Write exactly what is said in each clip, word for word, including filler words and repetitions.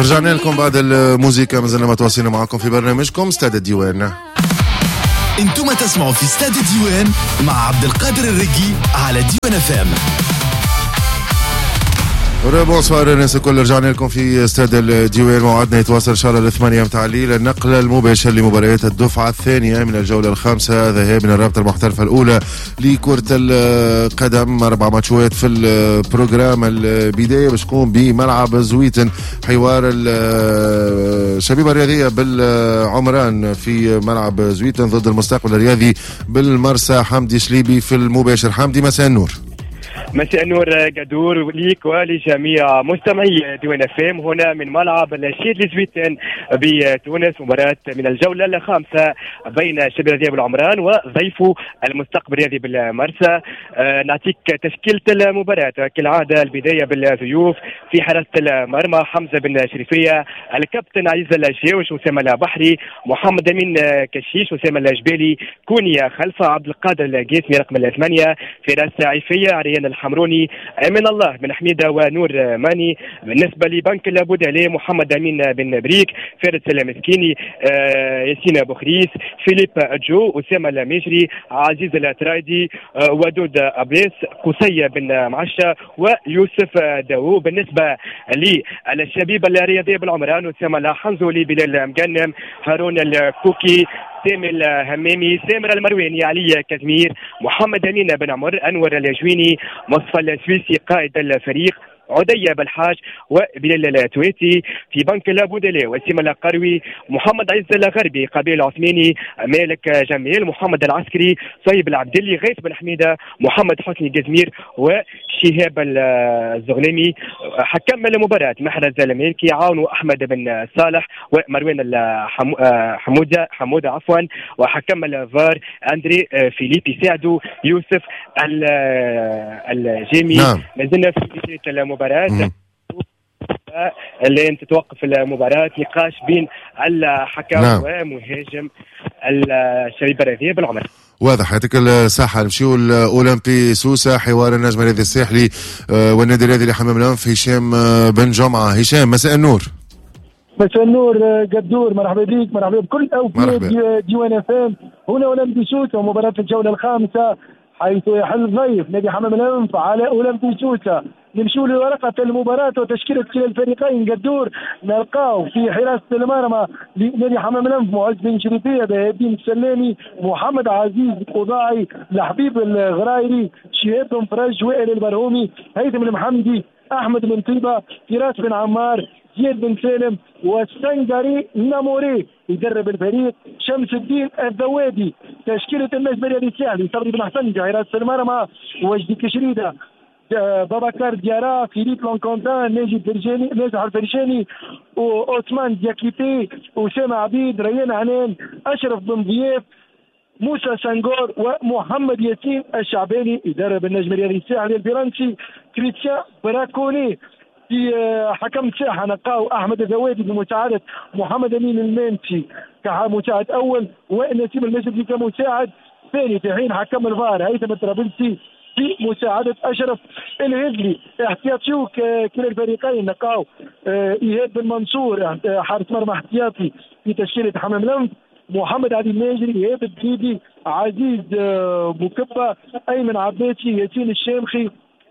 رجعنا لكم بعد الموسيقى، ما زلنا متواصلين معكم في برنامجكم استاد الديوان. انتم تسمعوا في استاد الديوان مع عبد القادر الرقي على ديوان اف ام. بونسوار الناس الكل، رجعنا لكم في استاد الديوان. موعدنا يتواصل ان شاء الله الثمانية متاع الليل، النقل المباشر لمباريات الدفعة الثانية من الجولة الخامسة، ذهاب من الرابطة المحترفة الأولى لكرة القدم. أربع ماتشات في البروجرام. البداية باش تكون بملعب زويتن، حوار الشبيبة الرياضية بالعمران في ملعب زويتن ضد المستقبل الرياضي بالمرسى. حمدي شليبي في المباشر. حمدي مساء النور. مساء النور قدور ليك ولجميع مستمعي ديوان اف ام هنا من ملعب الشيد لزويتن بتونس، مباراة من الجولة الخامسة بين شباب الرياضي بالعمران وضيفه المستقبل الرياضي بالمرسى. آه نعطيك تشكيلة المباراة كالعادة. البداية بالضيوف في حراسة المرمى حمزة بن شريفية، الكابتن عزيز الجيوش، أسامة البحري، محمد أمين كشيش، أسامة الجبالي، كونيا خلفة، عبد القادر القيسمي رقم الثمانية، فراس عيفية، عريان الحمروني، من الله بن حميدة ونور ماني. بالنسبة لبنك البودالي محمد أمين بن بريك، فارس المسكيني، آه ياسين بوخريس، فيليب جو، أسامة المجري، عزيز الترايدي، آه ودود أبريس، قصي بن معشة ويوسف داو. بالنسبة للشبيبة الرياضية بالعمران أسامة الحنزولي، بلال مجنم، هارون الكوكي، سامي الهمامي، سامر المرواني، علي كزمير، محمد أمين بن عمر، أنور الجويني، مصطفى السويسي قائد الفريق، عدي بالحاج وبلال التويتي. في بنك البودلي وسيم القروي، محمد عز الغربي، قبيل العثماني، مالك جميل، محمد العسكري، صهيب العبدلي، غيث بن حميدة، محمد حسني جزمير وشهاب الزغلمي. حكم المباراة محرز المالكي، عاون أحمد بن صالح ومروان حمودة حمودة عفوا. وحكم الفار أندري فيليبي ساعدو يوسف الجيمي. نعم. نزلنا في بداية المباراة اللي تتوقف المباراة، نقاش بين الحكم نعم. ومهاجم الشبيبة الرياضية بالعمر. واضح. يعطيك الصحة. نمشيو الأولمبي سوسة، حوار النجم الرياضي الساحلي والنادي الرياضي لحمام الأنف. هشام بن جمعة. هشام مساء النور. مساء النور قدور، مرحبا بك، مرحبا بكل أوفياء ديوان اف ام. هنا أولمبي سوسة ومباراة الجولة الخامسة، حيث يحل ضيف نادي حمام الأنف على أولمبي سوسة. نمشوا لورقة المباراة وتشكيلة كلا الفريقين. قدور نلقاو في حراسة المرمى لنادي حمام الأنف معز بن شريفية، بهاء الدين السلامي، محمد عزيز القضاعي، لحبيب الغرايري، شهاب بن فرج، وائل البرهومي، هيثم المحمدي، أحمد بن طيبة، فراس بن عمار، زياد بن سالم، والسنجري ناموري. يدرب الفريق شمس الدين الذوادي. تشكيلة النجم الرياضي الساحلي: صبري بن حسن حراسة المرمى، وجدي كشريدة، بابكر ديارا، فيليب لونكونتان، ناجي الفرجاني، ناجح الفرجاني، وعثمان دياكيتي، أسامة عبيد، ريان عنان، أشرف بن ضياف، موسى سانغور، ومحمد ياسين الشعباني. يدرب النجم الرياضي الساحلي الفرنسي كريستيان براكوني. في حكم ساحة نلقاو أحمد الذوادي بمساعدة محمد أمين المنسي كمساعد أول، ونسيم المجدي كمساعد ثاني، في حين حكم الفار هيثم الطرابلسي في مساعدة أشرف الهزلي. احتياطيو كلا الفريقين نلقاو إيهاب بن منصور حارس مرمى احتياطي في تشكيلة حمام الأنف، محمد علي الماجري، إيهاب الدريدي، عزيز بوكبة، أيمن عباسي، ياسين الشامخي،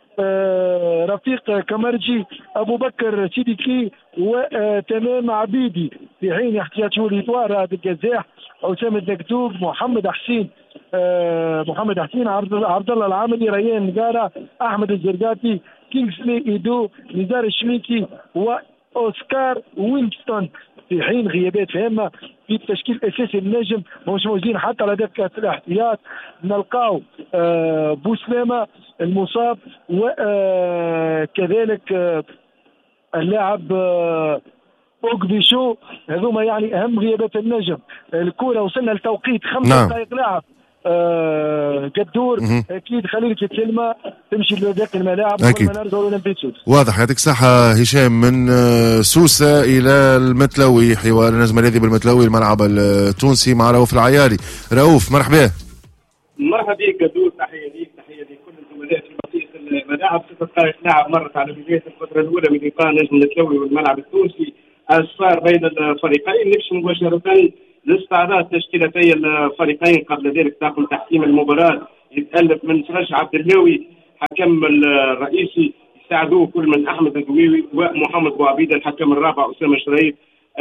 آه رفيق كمرجي، ابو بكر سيديكي، وتمام عبيدي. في حين احتياطيو الاطوار عبد الجزاح، اسامه الدكتوب، محمد حسين، آه محمد حسين، عبد الله العاملي، ريان نجاره، احمد الزرقاتي، كينغسلي ايدو، نزار الشميكي، واوسكار وينستون. في حين غيابات هامه في التشكيل الاساسي النجم مش موجودين حتى على دكه الاحتياط. نلقاو آه بوسلامه المصاب، وكذلك آه اللاعب آه اوغبيشو. هذوما يعني اهم غيابات النجم. الكره وصلنا لتوقيت خمسة نعم. دقائق لعب. آه قدور اكيد خليك الكلمه تمشي لذاك الملاعب قبل ما نرجع لأولمبي سوسة. واضح. يعطيك الصحه هشام. من سوسه الى المتلوي، حوار النجم الرياضي بالمتلوي، الملعب التونسي مع رؤوف العياري. رؤوف مرحبا. مرحبا بك قدور، تحيه ليك، تحيه لكل الزملاء في بقيه الملاعب. ست دقائق لعب مرت على بدايه الفتره الاولى من لقاء نجم المتلوي والملعب التونسي. الصار بين الفريقين. نمشي مباشره لاستعراض تشكيلتي الفريقين. قبل ذلك طاقم تحكيم المباراه يتالف من سراج عبد الهاوي حكم الرئيسي، يساعدوه كل من احمد الدويوي ومحمد بوعبيد الحكم الرابع اسامه شريف.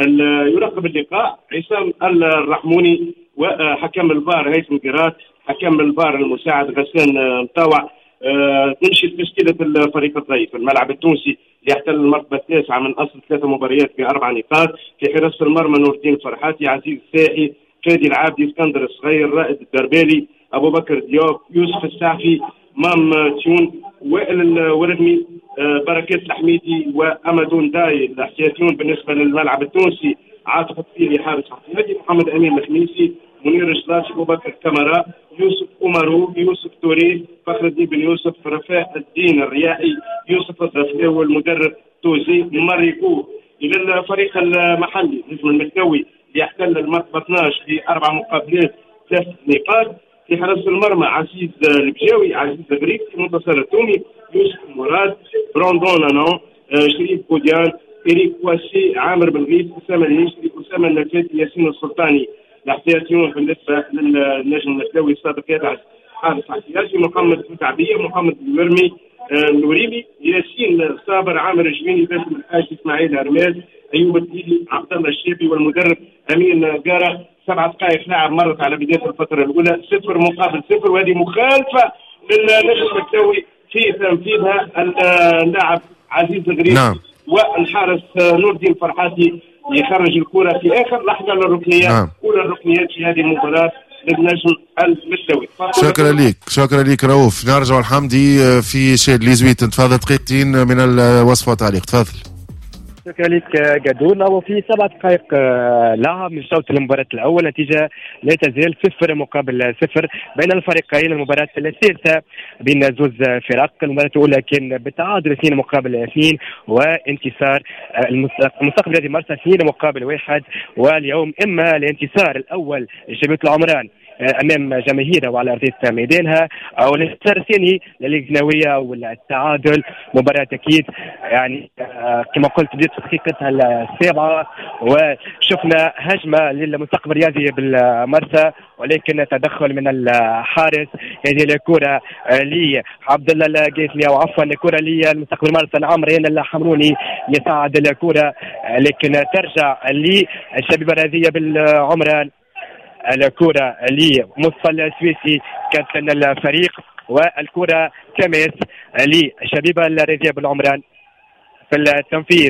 يراقب اللقاء عصام الرحموني، وحكم الفار هيثم قيرات، حكم الفار المساعد غسان مطاوع. أه تمشي تشكيله الفريق الضيف. الملعب التونسي يحتل المرتبه التاسعه من اصل ثلاثه مباريات باربع نقاط. في حراسه المرمى نور الدين فرحاتي، عزيز الساحي، فادي العابدي، اسكندر الصغير، رائد الدربالي، ابو بكر ديوب، يوسف السعفي، مام تيون، وائل الورغمي، أه بركات الحميدي، وامادون داي. الاحتياطيون بالنسبه للملعب التونسي عاطف الطيري حارس احتياطي، محمد امين الخميسي، منير الشلاش، ابو بكر كامارا، يوسف أمارو، يوسف توري، فخر الدين بن يوسف، رفاء الدين الرياحي، يوسف الضفلاوي، والمدرب توزي ماريكو. الى الفريق المحلي نجم المكاوي يحتل المرتبه اثناش باربع مقابلات ثلاث نقاط. في حراسه المرمى عزيز البجاوي، عزيز الغريب، منتصر التومي، يوسف مراد، براندون لانون، شريف بوديان، إريك واسي، عامر بن غيث، اسامه النيشري، اسامه النفاتي، ياسين السلطاني. الاحتياطيون بالنسبه للنجم المكاوي السابق يدعس حارس احتياطي، محمد بوتعبيه، محمد المرمي، النوريبي، ياسين صابر، عامر الجويني، باسم الحاج، اسماعيل هرماز، ايوب الديلي، عبد الله الشيبي، والمدرب امين قاره. سبع دقائق لعب مرت على بدايه الفتره الاولى، صفر مقابل صفر، وهذه مخالفه للنجم المكاوي في تنفيذها اللاعب عزيز الغريب. نعم. والحارس نور الدين فرحاتي يخرج الكرة في آخر لحظة للركنيات. نعم. أولى الركنيات في هذه المباراة للنجم المكاوي. شكرا لك، شكرا لك رؤوف. نرجع الحمدي في شاد ليزويت، نتفضل دقيقتين من الوصفة والتعليق، تفضل. شكرا لك قدون. وفي سبع دقائق لعب من شوط المباراة الأول، نتيجة لا تزال صفر مقابل صفر بين الفريقين. المباراة الثالثة بين زوز فرق. المباراة الأولى كان بالتعادل اثنين مقابل اثنين وانتصار المستقبل هذه مرسى اثنين مقابل واحد، واليوم إما الانتصار الأول لشبيبة العمران امام جماهيرها وعلى ارضيه ميدانها، او الانتصار الثاني للجناويه والتعادل. مباراه اكيد يعني كما قلت بدات دقيقتها السابعه، وشفنا هجمه للمستقبل الرياضي بالمرسى، ولكن تدخل من الحارس. هذه الكره لعبد الله القاسمي، او عفوا الكره للمستقبل المرسى العمرين الحمروني يساعد الكره، لكن ترجع للشبيبه الرياضيه بالعمران. الكرة لمصطفى السويسي كابتن الفريق، والكرة تمس لشبيبة الرياضية بالعمران في التنفيذ.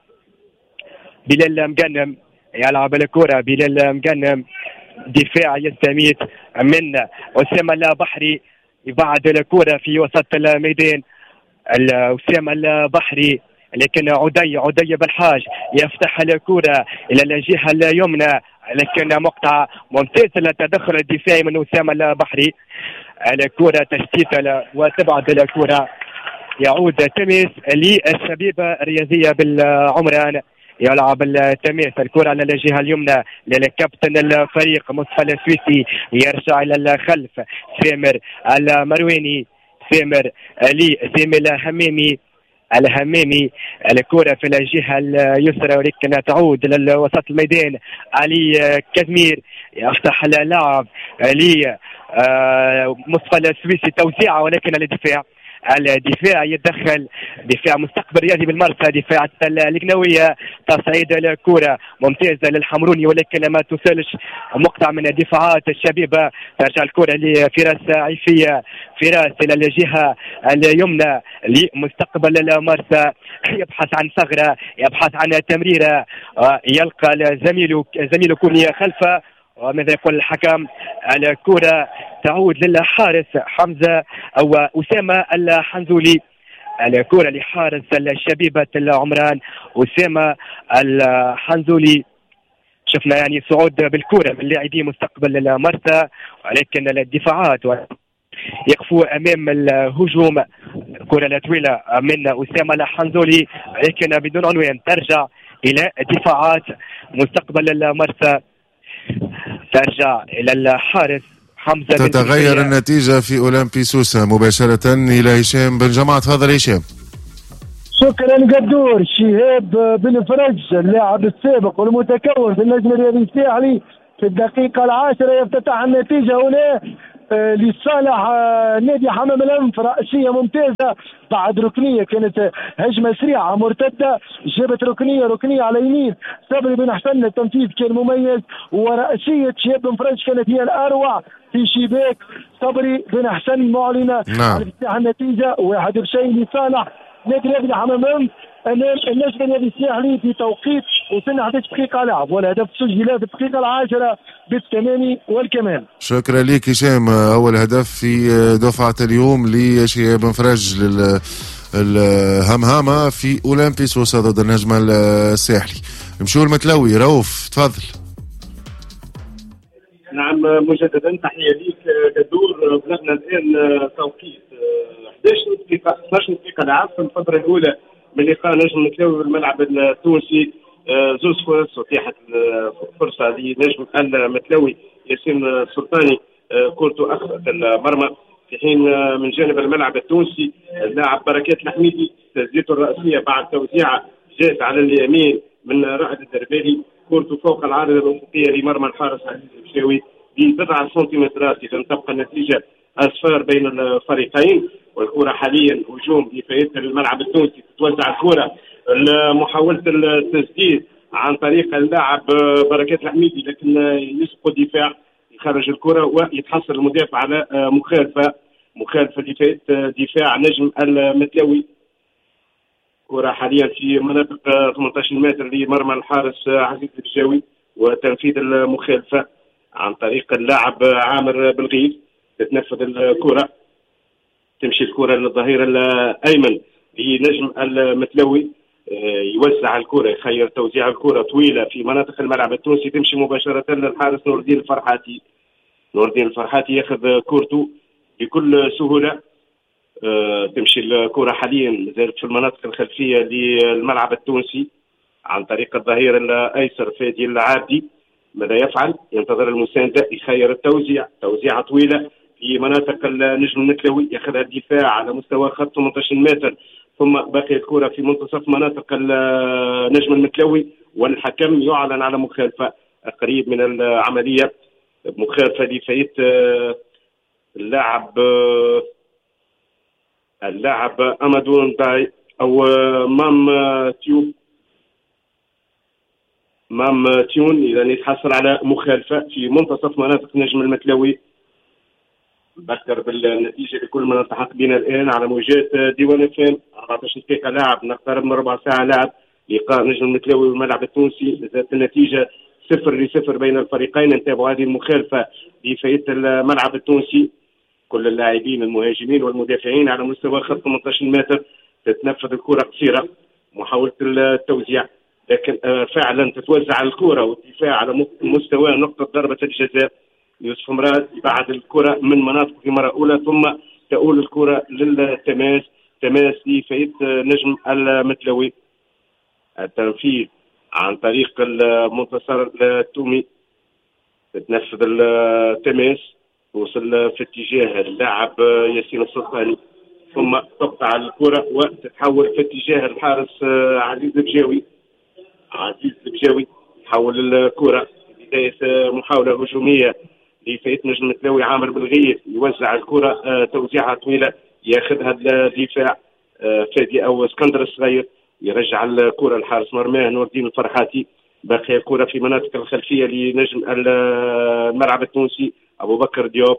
بلال مقنم يلعب الكرة، بلال مقنم دفاع يستميت من أسامة البحري، يبعد الكرة في وسط الميدان. أسامة البحري، لكن عدي عدي بالحاج يفتح الكرة إلى الجهة اليمنى، لكن مقطع ممتاز للتدخل الدفاعي من أسامة البحري. الكرة تشتيت وتبعد الكرة، يعود تميس للشبيبة الرياضية بالعمران. يلعب التميس الكرة على الجهة اليمنى للكابتن الفريق مصطفى السويسي، يرجع إلى الخلف سامر المرواني، سامر لي سامر الهمامي الهمامي. الكرة في الجهة اليسرى ولكن تعود لوسط الميدان. علي كازمير يفتح اللعب لي مصطفى السويسي، توزيعه ولكن الدفاع الدفاع يتدخل، دفاع مستقبل رياضي بالمرسى، دفاع القناوية، تصعيد الكرة ممتازة للحمروني ولكن ما توصلش، مقطع من دفاعات الشبيبة. ترجع الكرة لفراس عيفية، فراس إلى الجهة اليمنى لمستقبل المرسى، يبحث عن ثغرة، يبحث عن تمريرة، يلقى زميله زميله كوني خلفه، وماذا يقول الحكم؟ الكرة تعود للحارس حمزة أو أسامة الحنزولي. الكرة لحارس الشبيبة العمران أسامة الحنزولي. شفنا يعني صعود بالكرة من لاعبي مستقبل المرسى، ولكن الدفاعات يقفوا أمام الهجوم. كرة طويلة من أسامة الحنزولي لكن بدون عنوان، ترجع إلى دفاعات مستقبل المرسى، ترجع إلى الحارس حمزة. تتغير النتيجة في أولمبي سوسة مباشرة إلى هشام بن جمعة. تفضل هشام. شكرا قدور. شهاب بن فرج اللاعب السابق والمتكون في النجم الرياضي الساحلي في الدقيقة العاشرة يفتتح النتيجة هنا لصالح نادي حمام الأنف. رأسية ممتازة بعد ركنية، كانت هجمة سريعة مرتدة، جابت ركنية ركنية على يمين صبري بن حسن، التنفيذ كان مميز، ورأسية شهاب بن فرج كانت هي الأروع في شباك صبري بن حسن، معلنة نعم. على افتتاح النتيجة واحد بشيء لصالح نادي الرياضي حمام الأنف امام النجم الرياضي الساحلي في توقيت وصلنا أحد عشر دقيقة لعب، والهدف سجل في الدقيقة العاشرة بالتمام والكمال. شكرا لك هشام. أول هدف في دفعة اليوم لشهاب بن فرج لل الهمهامة في أولمبيس ضد النجم الساحلي. نمشيو المتلوي. رؤوف تفضل. نعم مجددا تحية ليك كدور. بلغنا الآن توقيت أحد عشر دقيقة اثنا عشر دقيقة لعب في الفترة الأولى من لقاء نجم المتلوي بالملعب التونسي. زوز فرص أتيحت فرصة لنجم المتلوي ياسين السلطاني، كورته أخذت المرمى، في حين من جانب الملعب التونسي اللاعب بركات الحميدي تسديدته الرأسية بعد توزيعة جات على اليمين من رائد الدربالي، كورته فوق العارضة الأفقية لمرمى الحارس عزيز البشاوي ببضعة سنتيمترات. إذا تبقى النتيجة أصفار بين الفريقين، والكرة حاليا هجوم لفريق الملعب التونسي، تتوزع الكرة محاولة التسديد عن طريق اللاعب بركات الحميدي، لكن يسبق الدفاع يخرج الكرة ويتحصل المدافع على مخالفة مخالفة لفريق دفاع نجم المتلوي. كرة حاليا في مناطق ثمانية عشر متر لمرمى الحارس عزيز البشاوي، وتنفيذ المخالفة عن طريق اللاعب عامر بالغيث. تتنفذ الكرة، تمشي الكرة للظهير الأيمن لنجم المتلوي، يوزع الكرة، يخير توزيع الكرة طويلة في مناطق الملعب التونسي، تمشي مباشرة للحارس نور الدين الفرحاتي. نور الدين الفرحاتي ياخذ كورته بكل سهولة. تمشي الكرة حاليا زالت في المناطق الخلفية للملعب التونسي عن طريق الظهير الأيسر فادي العابدي. ماذا يفعل؟ ينتظر المساندة، يخير التوزيع، توزيعة طويلة في مناطق النجم المتلوي، ياخذها الدفاع على مستوى خط ثمانية عشر متر، ثم باقي الكرة في منتصف مناطق النجم المتلوي، والحكم يعلن على مخالفة قريب من العملية، مخالفة لفايت اللاعب اللاعب أمادون داي أو مام تيوب مام تيون، إذا يتحصل على مخالفة في منتصف مناطق نجم المتلوي. بذكر بالنتيجة لكل من التحق بنا الآن على موجات ديوان اف ام. أربعة عشر دقيقة لاعب، نقترب من ربع ساعة لاعب لقاء نجم المتلوي والملعب التونسي، زادت النتيجة صفر لصفر بين الفريقين. نتابع هذه المخالفة لفايت الملعب التونسي، كل اللاعبين المهاجمين والمدافعين على مستوى خط ثمانية عشر متر، تتنفذ الكرة قصيرة، محاولة التوزيع، لكن فعلا تتوزع الكرة والدفاع على مستوى نقطة ضربة الجزاء. يوسف مراد بعد الكرة من مناطق في مرة أولى، ثم تؤول الكرة للتماس، تماس لفايت نجم المتلوي. التنفيذ عن طريق المنتصر التومي، تتنفذ التماس، توصل في اتجاه اللاعب ياسين السلطاني، ثم تقطع الكرة وتتحول في اتجاه الحارس عزيز البجاوي. عزيز البجاوي يحول الكرة، بداية محاولة هجومية لفايت نجم المتلوي عامر بالغيث، يوزع الكرة توزيعها طويلة، ياخذها الدفاع فادي أو اسكندر الصغير، يرجع الكرة الحارس مرماه نور الدين الفرحاتي. باقي الكرة في مناطق الخلفية لنجم الملعب التونسي أبو بكر ديوب،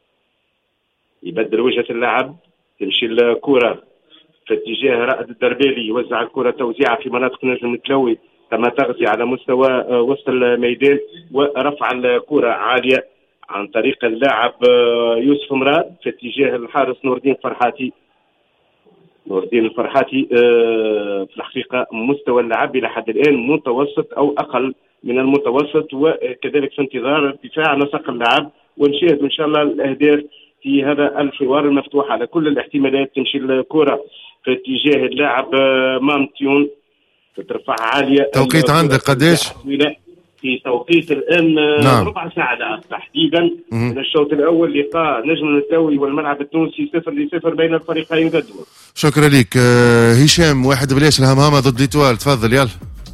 يبدل وجهة اللعب، تمشي الكرة في اتجاه رائد الدربالي، يوزع الكرة توزيعها في مناطق نجم المتلوي، تم تغذية على مستوى وسط الميدان، ورفع الكرة عالية عن طريق اللاعب يوسف مراد في اتجاه الحارس نور الدين الفرحاتي. نور الدين الفرحاتي في الحقيقة مستوى اللعب إلى حد الآن متوسط أو أقل من المتوسط، وكذلك في انتظار ارتفاع نسق اللعب، ونشاهد إن شاء الله الأهداف في هذا الحوار المفتوح على كل الاحتمالات. تمشي الكرة في اتجاه اللاعب مامتيون، ترفع عالية. توقيت عندك قديش؟ في توقيت الان نعم. ربع ساعه تحديدا من الشوط الاول، لقاء نجم النتاوي والملعب التونسي صفر لصفر بين الفريقين غدوه. شكرا لك هشام. واحد بلاش الهمهمه ضد ليتوال، تفضل يلا.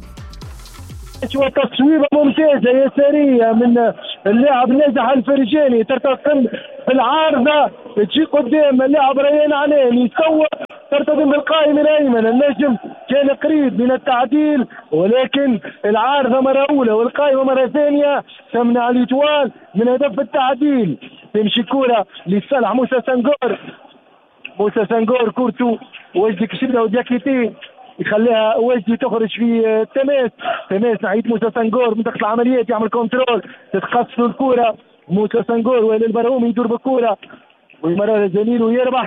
تصويبه ممتازه يساريه من اللاعب ناجح الفرجاني، ترتقل بالعارضه تجي قدام اللاعب ريان عنان يصور، ترتدم بالقائم الايمن. النجم كان قريب من التعديل ولكن العارضه مره اولى والقائمه مره ثانيه تمنع ليتوال من هدف التعديل. تمشي كوره لصالح موسى سنغور، موسى سنغور كورتو وجدي كشبه ودياكيتي يخليها وجدي تخرج في تماس، تماس ناحيه موسى سنغور من داخل العمليات يعمل كنترول، تتقص له الكوره موسى سنغور وائل البرهومي يدور بالكوره ويمررها جميل ويربح.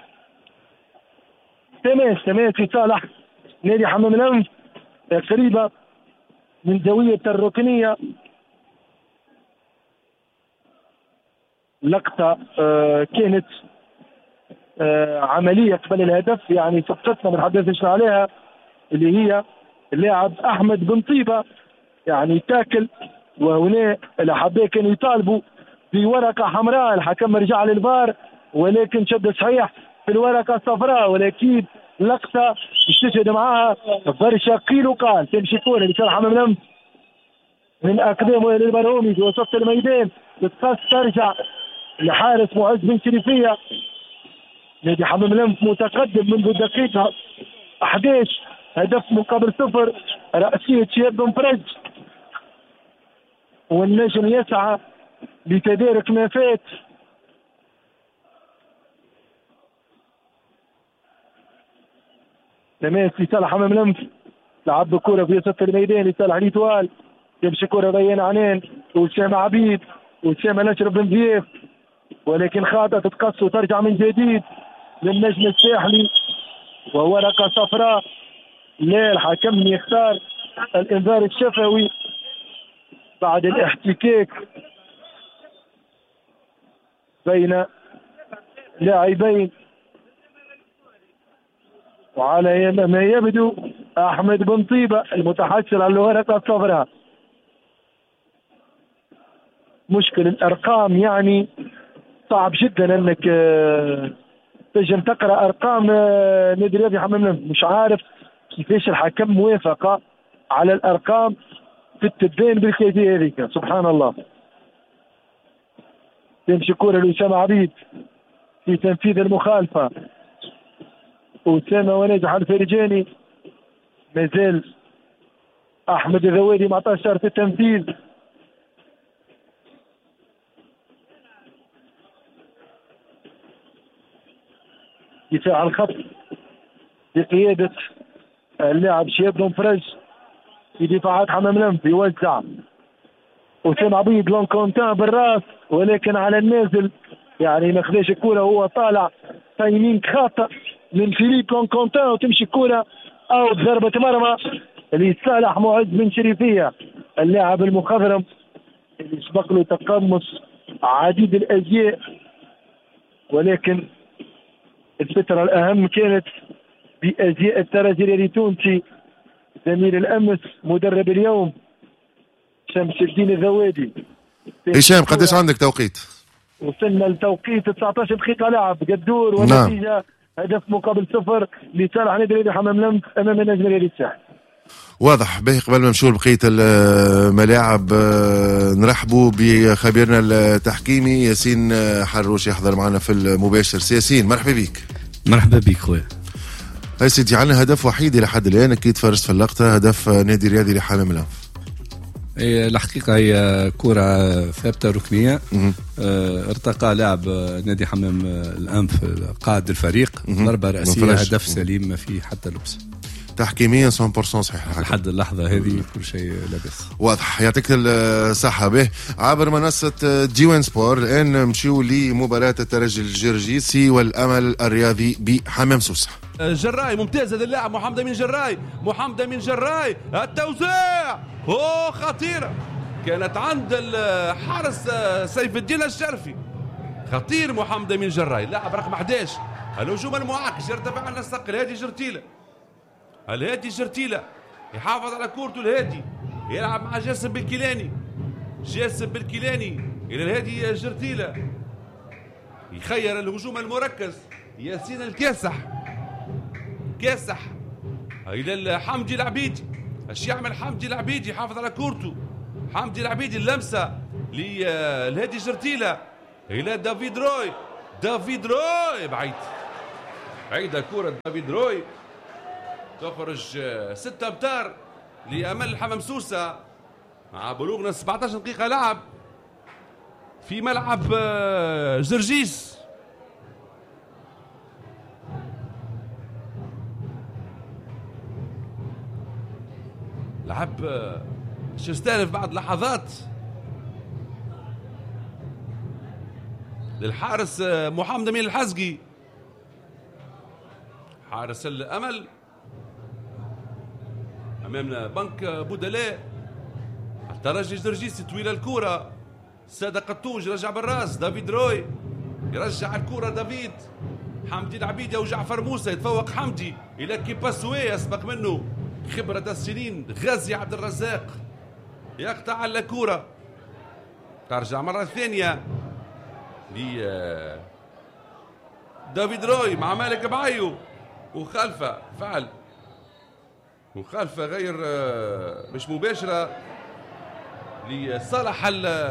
تماس تماس في صالح نادي حمام الانف قريبه من زاويه الركنيه. لقطه آه كانت آه عمليه قبل الهدف، يعني سقطتنا ما نحدثش عليها، اللي هي اللاعب احمد بن طيبه يعني تاكل، وهنا الاحباء كانوا يطالبوا بورقه حمراء، الحكم رجع للفار ولكن شد صحيح في الورقه الصفراء، ولكن لقطه استشهد معها برشا قيل وقال. تمشي كوره لصالح حمام الانف من اقدام وائل البرهومي في وسط الميدان، تتقص ترجع لحارس معز بن شريفيه. نادي حمام الانف متقدم منذ الدقيقه أحد عشر، هدف مقابل صفر، رأسية شهاب بن فرج، والنجم يسعى لتدارك ما فات. تماس لصالح حمام الانف، لعب بكوره في وسط الميدان لصالح ليتوال، تمشي كوره بين عنان وسامة عبيد وسامة الاشرف بن زيف، ولكن خاطئه تتقص وترجع من جديد للنجم الساحلي وورقه صفراء. لا الحكم يختار الانذار الشفوي بعد الاحتكاك بين لاعبين، وعلى ما يبدو احمد بن طيبه المتحصل على الورقه الصفراء. مشكل الارقام، يعني صعب جدا انك تجم تقرا ارقام نادي الرياضي حمام الانف، مش عارف كيفاش الحكم موافقه على الارقام في التبين بالكيفيه هذيك، سبحان الله. تمشي كوره لأسامة عبيد في تنفيذ المخالفه، أسامة وناجح الفرجاني، مازال احمد الذوادي ما عطاش شرط التنفيذ. دفاع الخط بقيادة اللاعب شهاب بن فرج في دفاعات حمام الانف، يوزع أسامة عبيد لون كونتان بالراس ولكن على النازل، يعني ما خداش الكوره وهو طالع تايمينج خاطئ من فيليب لون كونتان، وتمشي الكوره او ضربه مرمى لصالح معز بن شريفيه اللاعب المخضرم اللي سبق له تقمص عديد الازياء، ولكن الفترة الأهم كانت بأزياء الترجي التونسي زميل الأمس مدرب اليوم شمس الدين الذوادي. هشام قديش عندك توقيت؟ وصلنا لتوقيت تسعة عشر دقيقة لعب قدور، والنتيجة نعم. هدف مقابل صفر لصالح نادي الرياضي حمام الانف أمام النجم الرياضي الساحل. واضح. به قبل ما نمشوا لبقية الملاعب نرحبوا بخبيرنا التحكيمي ياسين حروش يحضر معنا في المباشر. ياسين مرحبا بك. مرحبا بك خويا. هاي سيدي عندنا هدف وحيد إلى حد الآن، أكيد فرست في اللقطة، هدف نادي الرياضي لحمام الأنف. الحقيقة هي كرة ثابتة ركنية، اه ارتقى لاعب نادي حمام الأنف قائد الفريق، ضربة رأسية، هدف سليم ما فيه حتى لبس. تحكيميا مية بالمية صحيح لحد اللحظة هذه كل شيء لابس. واضح. يعطيك الصحة. به عبر منصة ديوان سبور الآن نمشيو لمباراة الترجي الجرجيسي والأمل الرياضي بحمام سوسة. جراي ممتاز هذا اللاعب محمد أمين جراي، محمد أمين جراي التوزيع اوه خطيرة كانت عند الحارس سيف الدين الشرفي، خطير محمد أمين جراي لاعب رقم أحد عشر. الهجوم المعاكس يرتفع على الثقل، هادي جرتيلة، الهادي جرتيلة يحافظ على كورته، الهادي يلعب مع جاسم بالكيلاني. جاسم بالكيلاني الى الهادي جرتيلة، يخير الهجوم المركز ياسين الكاسح. كاسح الى حمدي العبيدي. اش يعمل حمدي العبيدي؟ يحافظ على كورته. حمدي العبيدي اللمسه للهادي جرتيلة الى دافيد روي. دافيد روي بعيد بعيدة كرة دافيد روي تخرج ستة امتار لأمل الحمام سوسة مع بلوغنا سبعة عشر دقيقة لعب في ملعب جرجيس. لعب شستانف بعد لحظات للحارس محمد امين الحزقي حارس الامل. امامنا بنك بودلاء. الترجي جرجيسي طويله الكره. سادة قطوج رجع بالراس. دافيد روي يرجع الكره. دافيد حمدي العبيدي وجعفر موسى. يتفوق حمدي الى كيباسوي يسبق منه خبره السنين. غازي عبد الرزاق يقطع الكره. ترجع مره ثانيه ل دافيد روي مع مالك بعيو. مخالفة فعل مخالفة غير مش مباشرة لصالح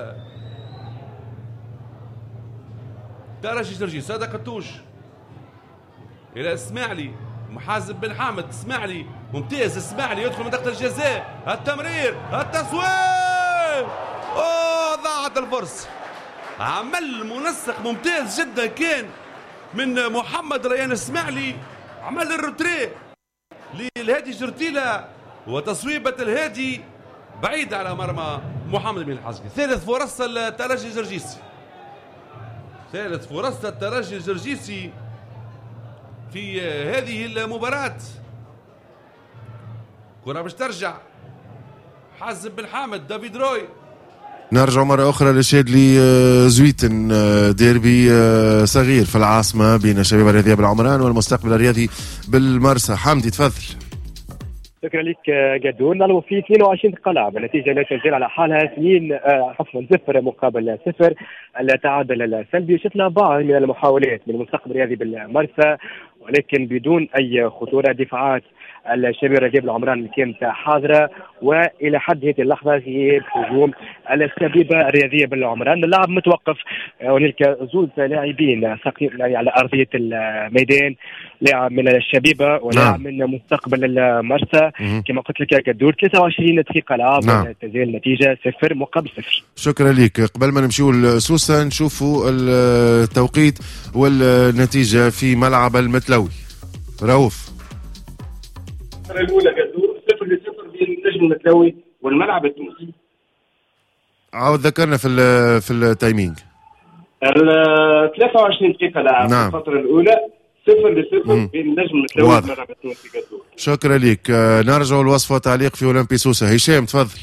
الترجي جرجيس. هذا قطوش إلى إسماعيلي. محازم بن حامد. إسماعيلي ممتاز. إسماعيلي يدخل منطقة الجزاء. التمرير. التسويق. أوه ضاعت الفرصة. عمل منسق ممتاز جدا كان من محمد ريان إسماعيلي. عمل الروتري للهادي جرتيلة وتصويبة الهادي بعيدة على مرمى محمد بن الحزقي. ثالث فرص الترجي الجرجيسي. ثالث فرص الترجي الجرجيسي في هذه المباراة. كرة باش ترجع. حازم بن حامد. دافيد روي. نرجع مرة أخرى لشادلي زويتن. ديربي صغير في العاصمة بين الشباب الرياضية بالعمران والمستقبل الرياضي بالمرسى. حمدي تفضل. شكرا لك قدور. نلعب في اثنين وعشرين دقيقة لعب. النتيجة لا تزال على حالها اثنين عفوا صفر مقابل صفر. التعادل السلبي. شفنا بعض من المحاولات من المستقبل الرياضي بالمرسى ولكن بدون أي خطورة. دفاعات الشباب الرياضي بالعمران كانت حاضرة والى حد هذه اللحظه غياب هجوم الشبيبه الرياضيه بالعمران. اللعب متوقف. هناك زوج لاعبين يعني على ارضيه الميدان. لاعب من الشبيبه ولاعب من مستقبل المرسى. كما قلت لك يا قدور ثلاثة وعشرين دقيقه لعب. نعم. تزال النتيجه صفر مقابل صفر. شكرا لك. قبل ما نمشيو لسوسه نشوفوا التوقيت والنتيجه في ملعب المتلوي. رؤوف. الاولى قدور صفر لصفر بين النجم المتلوي والملعب التونسي. عاود ذكرنا في في التايمينج. ثلاثة وعشرين دقيقة لعب. نعم. الفترة الأولى صفر لصفر بين النجم المتلوي والملعب التونسي قدور. شكرا لك. نرجع الوصف وتعليق في أولمبي سوسة. هشام تفضل.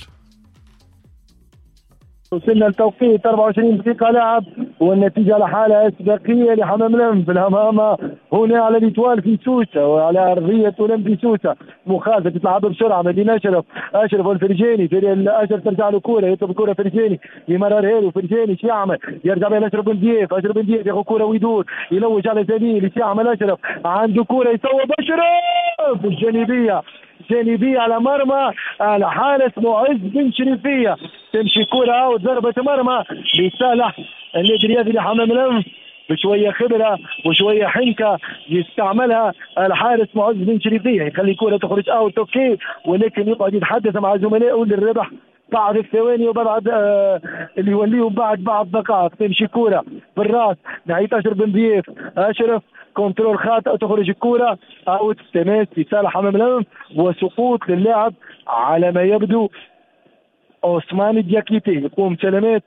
وصلنا لتوقيت أربعة وعشرين دقيقة لعب والنتيجة على حالة استباقية لحمام الأنف الأمامة هنا على الإتوال في سوسة وعلى أرضية أولمبي سوسة. مخالفة تتلعب بسرعة ما بين أشرف. أشرف والفرجاني. أشرف ترجع له كورة. يطلب كورة فرجاني يمرر هيرو. فرجاني ايش يعمل؟ يرجع بين أشرف بن ديف. أشرف بن ديف ياخذ كورة ويدور يلوج على سبيل. ايش يعمل أشرف؟ عنده كورة يصوب أشرف الجانبية. جانبية على مرمى على حارس معز بن شريفية. تمشي كرة أو ضربة مرمى لصالح النادي الرياضي لحمام الأنف بشوية خبرة وشوية حنكة يستعملها الحارس معز بن شريفية. يخلي كرة تخرج أوت أوكي ولكن يقعد يتحدث مع زملائه للربح بعد الثواني وبعد آه اللي يوليهم بعد بعض دقائق. تمشي كرة بالراس ناحية أشرف بن ضيف. أشرف كنترول خاطئ تخرج الكرة أوت. تماس لصالح حمام الأنف وسقوط للاعب على ما يبدو عثمان دياكيتي. يقوم سلامات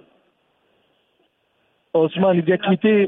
عثمان دياكيتي.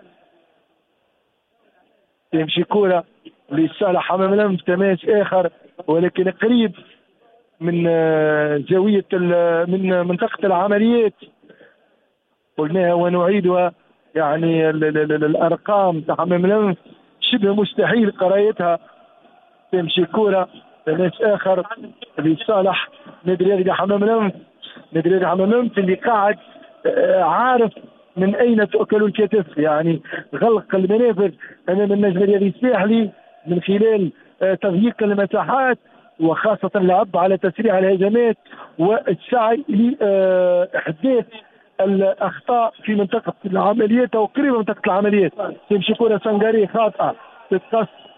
تمشي كرة لصالح حمام الأنف. تماس آخر ولكن قريب من زاوية من منطقة العمليات. قلناها ونعيدها يعني الأرقام تاع حمام الأنف شبه مستحيل قرايتها. تمشي كرة تماس اخر لصالح نادي الرياضي حمام الانف. نادي الرياضي حمام الانف اللي قاعد عارف من اين تؤكل الكتف، يعني غلق المنافذ امام النجم الرياضي الساحلي من خلال تضييق المساحات، وخاصة اللعب على تسريع الهجمات والسعي لإحداث الأخطاء في منطقة العمليات أو قريبة من منطقة العمليات. تمشي كرة سنغاري خاطئة تتقص